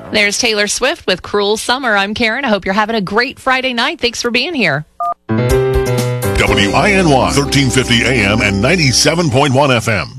There's Taylor Swift with Cruel Summer. I'm Karen. I hope you're having a great Friday night. Thanks for being here. WINY 1350 AM and 97.1 FM.